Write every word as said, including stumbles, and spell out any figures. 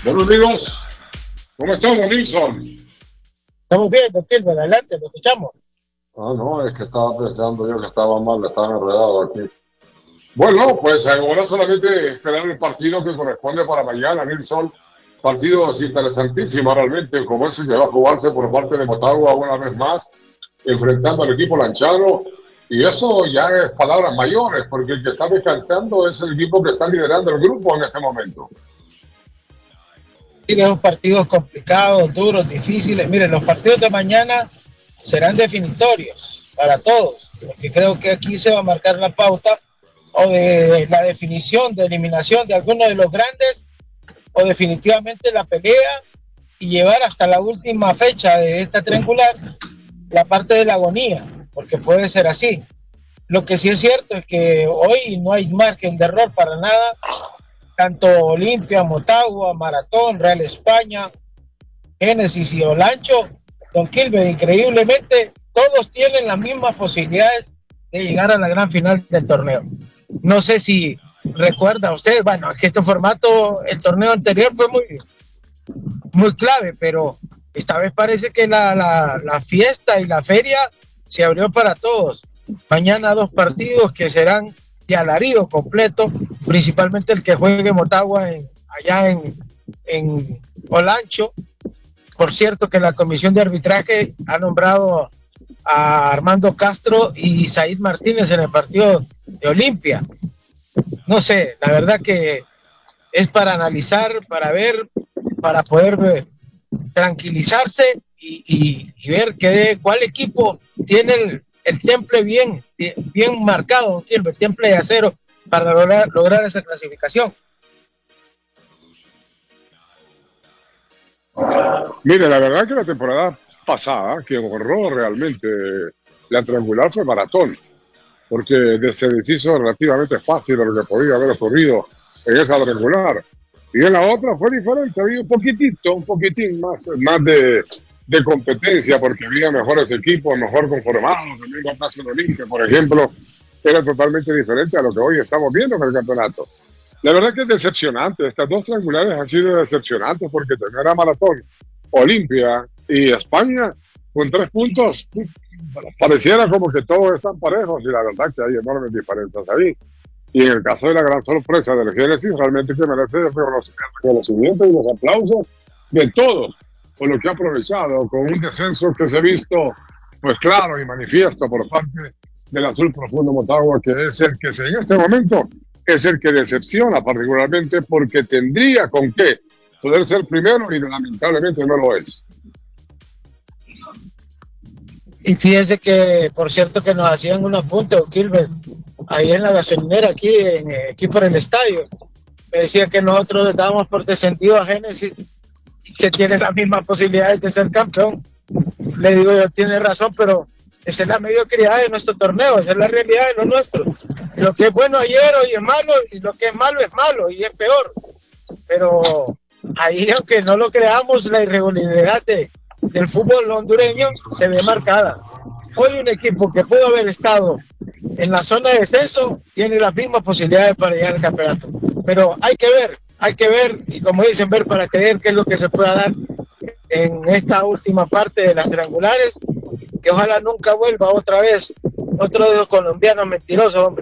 Buenos días. ¿Cómo estamos, Nilsson? Estamos bien, don Gilbert, adelante, lo escuchamos. Ah, no, es que estaba pensando yo que estaba mal, estaba enredado aquí. Bueno, pues ahora solamente esperar el partido que corresponde para mañana, Nilsson. Partidos interesantísimos realmente, como ese que va a jugarse por parte de Motagua una vez más, enfrentando al equipo lanchano. Y eso ya es palabras mayores, porque el que está descansando es el equipo que está liderando el grupo en este momento. Sí, son partidos complicados, duros, difíciles. Miren, los partidos de mañana serán definitorios para todos, porque creo que aquí se va a marcar la pauta o de la definición de eliminación de alguno de los grandes, o definitivamente la pelea y llevar hasta la última fecha de esta triangular la parte de la agonía, porque puede ser así. Lo que sí es cierto es que hoy no hay margen de error para nada. Tanto Olimpia, Motagua, Maratón, Real España, Génesis y Olancho, don Gilbert, increíblemente todos tienen las mismas posibilidades de llegar a la gran final del torneo. No sé si recuerda usted, bueno, es que este formato, el torneo anterior fue muy, muy clave, pero esta vez parece que la, la, la fiesta y la feria se abrió para todos. Mañana dos partidos que serán de alarido completo, principalmente el que juegue Motagua en, allá en, en Olancho. Por cierto que la comisión de arbitraje ha nombrado a Armando Castro y Said Martínez en el partido de Olimpia. No sé, la verdad que es para analizar, para ver, para poder ver, tranquilizarse y, y, y ver que, cuál equipo tiene el, el temple bien, bien marcado, el temple de acero para lograr, lograr esa clasificación. Mire, la verdad que la temporada pasada, que borró realmente la triangular, fue Maratón, porque se deshizo relativamente fácil de lo que podía haber ocurrido en esa triangular. Y en la otra fue diferente, había un poquitito, un poquitín más, más de, de competencia, porque había mejores equipos, mejor conformados. El mismo caso de Olimpia, por ejemplo, era totalmente diferente a lo que hoy estamos viendo en el campeonato. La verdad que es decepcionante, estas dos triangulares han sido decepcionantes, porque tener a Maratón, Olimpia y España con tres puntos, pareciera como que todos están parejos, y la verdad que hay enormes diferencias ahí. Y en el caso de la gran sorpresa del Génesis, realmente que merece el reconocimiento y los aplausos de todos por lo que ha aprovechado con un descenso que se ha visto pues claro y manifiesto por parte del azul profundo Motagua, que es el que en este momento es el que decepciona particularmente, porque tendría con qué poder ser primero y lamentablemente no lo es. Y fíjense que, por cierto, que nos hacían un apunte, Gilbert, ahí en la gasolinera, aquí, en, aquí por el estadio. Me decía que nosotros dábamos por descendido a Génesis y que tiene las mismas posibilidades de ser campeón. Le digo yo, tiene razón, pero esa es la mediocridad de nuestro torneo, esa es la realidad de lo nuestro. Lo que es bueno ayer hoy es malo, y lo que es malo es malo y es peor. Pero ahí, aunque no lo creamos, la irregularidad de del fútbol hondureño se ve marcada. Hoy un equipo que pudo haber estado en la zona de descenso tiene las mismas posibilidades para llegar al campeonato. Pero hay que ver, hay que ver, y como dicen, ver para creer qué es lo que se pueda dar en esta última parte de las triangulares, que ojalá nunca vuelva otra vez otro de los colombianos mentirosos, hombre.